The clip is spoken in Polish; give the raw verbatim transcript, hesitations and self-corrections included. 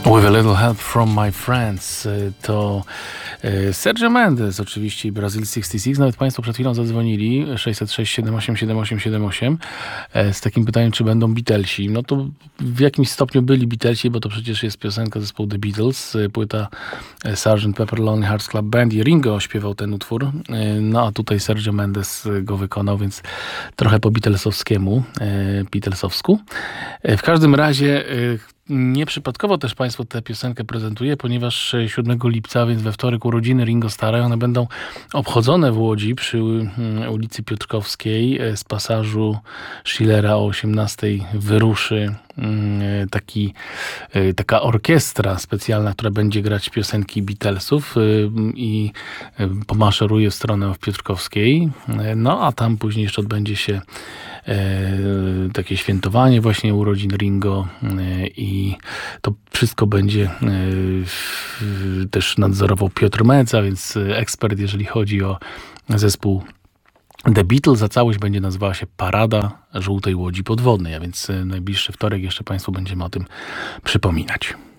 With a little help from my friends. To Sergio Mendes oczywiście i Brazil sześćdziesiąt sześć. Nawet Państwo przed chwilą zadzwonili sześćset sześć siedem osiem siedem osiem siedem osiem z takim pytaniem, czy będą Beatlesi. No to w jakimś stopniu byli Beatlesi, bo to przecież jest piosenka zespołu The Beatles, płyta sergeant Pepper Lonely Hearts Club Band i Ringo śpiewał ten utwór. No a tutaj Sergio Mendes go wykonał, więc trochę po Beatlesowskiemu, Beatlesowsku. W każdym razie nieprzypadkowo też Państwu tę piosenkę prezentuję, ponieważ siódmego lipca, więc we wtorek, urodziny Ringo Starra. One będą obchodzone w Łodzi przy ulicy Piotrkowskiej. Z pasażu Schillera o osiemnastej wyruszy taki, taka orkiestra specjalna, która będzie grać piosenki Beatlesów i pomaszeruje w stronę Piotrkowskiej. No a tam później jeszcze odbędzie się takie świętowanie właśnie urodzin Ringo i to wszystko będzie też nadzorował Piotr Meca, więc ekspert, jeżeli chodzi o zespół The Beatles, a całość będzie nazywała się Parada Żółtej Łodzi Podwodnej, a więc najbliższy wtorek jeszcze Państwu będziemy o tym przypominać.